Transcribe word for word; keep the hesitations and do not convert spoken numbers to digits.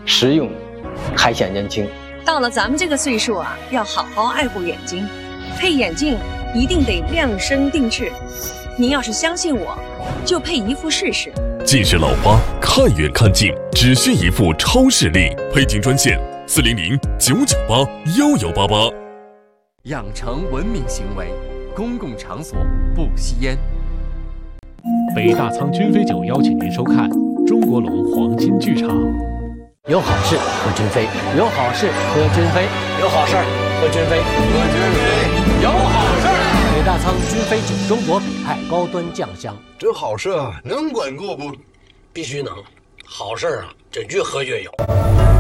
实用，还显年轻。 到了咱们这个岁数啊，要好好爱护眼睛，配眼镜一定得量身定制。您要是相信我，就配一副试试。 近视老花，看远看近，只需一副超视力。配镜专线：四零零九九八幺幺八八。 养成文明行为，公共场所不吸烟。 北大仓君飞酒邀请您收看中国龙黄金剧场。 有好事和君飞，有好事和君飞， 有好事和君飞，和君飞，有好事。 北大仓君飞酒，中国北派高端酱香。 这好事啊，能管够不？ 必须能。好事啊，这越喝越有。